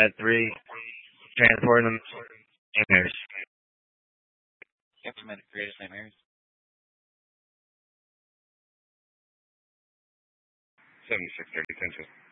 at 3, transporting them to St. Mary's. Implemented for St. Mary's. 7630 Central.